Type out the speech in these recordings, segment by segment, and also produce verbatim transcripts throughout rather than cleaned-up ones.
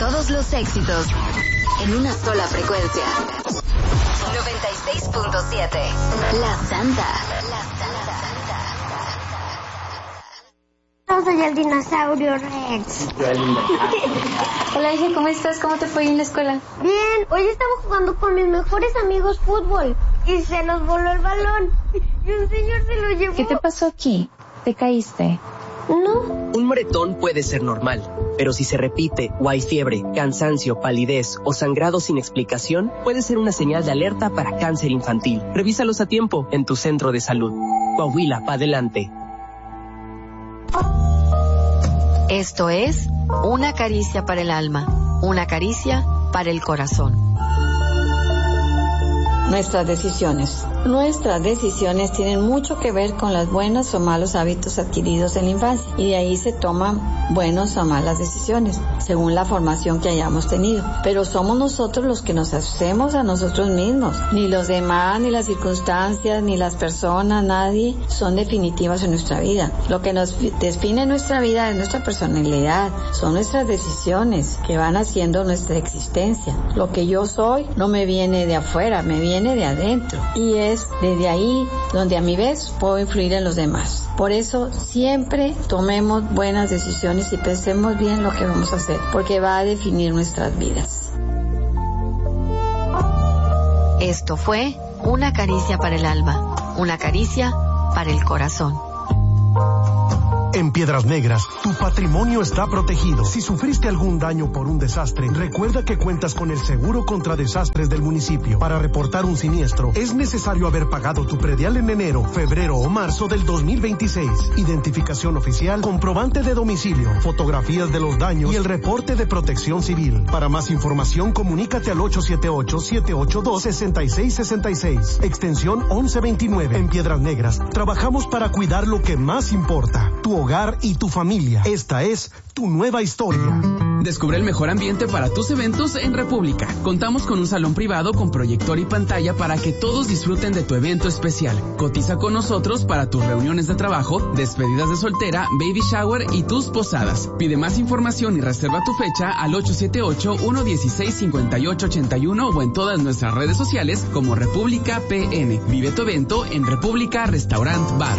Todos los éxitos en una sola frecuencia. noventa y seis punto siete. La Santa. La Santa. Yo soy el dinosaurio Rex. Hola, hija, ¿cómo estás? ¿Cómo te fue en la escuela? Bien, hoy estaba jugando con mis mejores amigos fútbol y se nos voló el balón y un señor se lo llevó. ¿Qué te pasó aquí? ¿Te caíste? No. Un moretón puede ser normal, pero si se repite o hay fiebre, cansancio, palidez o sangrado sin explicación, puede ser una señal de alerta para cáncer infantil. Revísalos a tiempo en tu centro de salud. Coahuila, pa' adelante. Esto es Una caricia para el alma, una caricia para el corazón. Nuestras decisiones. Nuestras decisiones tienen mucho que ver con los buenos o malos hábitos adquiridos en la infancia y de ahí se toman buenas o malas decisiones según la formación que hayamos tenido. Pero somos nosotros los que nos hacemos a nosotros mismos. Ni los demás, ni las circunstancias, ni las personas, nadie son definitivas en nuestra vida. Lo que nos define nuestra vida es nuestra personalidad, son nuestras decisiones que van haciendo nuestra existencia. Lo que yo soy no me viene de afuera, me viene de adentro y es desde ahí donde a mi vez puedo influir en los demás. Por eso siempre tomemos buenas decisiones y pensemos bien lo que vamos a hacer, porque va a definir nuestras vidas. Esto fue Una caricia para el alma, una caricia para el corazón. En Piedras Negras, tu patrimonio está protegido. Si sufriste algún daño por un desastre, recuerda que cuentas con el seguro contra desastres del municipio. Para reportar un siniestro, es necesario haber pagado tu predial en enero, febrero o marzo del dos mil veintiséis. Identificación oficial, comprobante de domicilio, fotografías de los daños y el reporte de protección civil. Para más información, comunícate al ocho siete ocho, siete ocho dos, seis seis seis seis, extensión once veintinueve. En Piedras Negras, trabajamos para cuidar lo que más importa, tu hogar y tu familia. Esta es tu nueva historia. Descubre el mejor ambiente para tus eventos en República. Contamos con un salón privado con proyector y pantalla para que todos disfruten de tu evento especial. Cotiza con nosotros para tus reuniones de trabajo, despedidas de soltera, baby shower y tus posadas. Pide más información y reserva tu fecha al ocho siete ocho, uno uno seis, cinco ocho ocho uno o en todas nuestras redes sociales como República P N. Vive tu evento en República Restaurant Bar.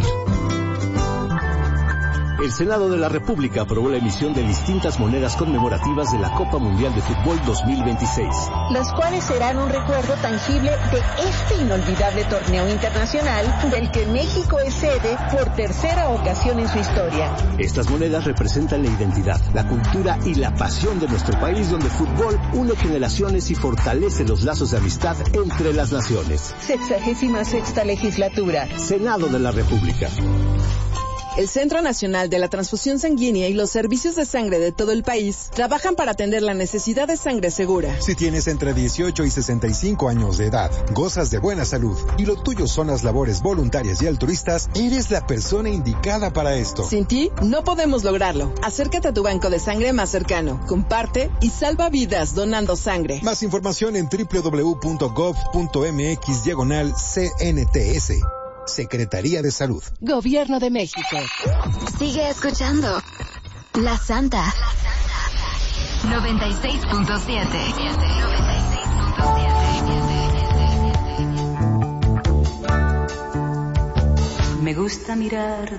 El Senado de la República aprobó la emisión de distintas monedas conmemorativas de la Copa Mundial de Fútbol dos mil veintiséis. Las cuales serán un recuerdo tangible de este inolvidable torneo internacional del que México es sede por tercera ocasión en su historia. Estas monedas representan la identidad, la cultura y la pasión de nuestro país, donde el fútbol une generaciones y fortalece los lazos de amistad entre las naciones. Sexagésima sexta legislatura. Senado de la República. El Centro Nacional de la Transfusión Sanguínea y los servicios de sangre de todo el país trabajan para atender la necesidad de sangre segura. Si tienes entre dieciocho y sesenta y cinco años de edad, gozas de buena salud y lo tuyo son las labores voluntarias y altruistas, eres la persona indicada para esto. Sin ti, no podemos lograrlo. Acércate a tu banco de sangre más cercano, comparte y salva vidas donando sangre. Más información en doble u doble u doble u punto gov punto mx diagonal C N T S. Secretaría de Salud. Gobierno de México. Sigue escuchando La Santa. noventa y seis punto siete. Me gusta mirar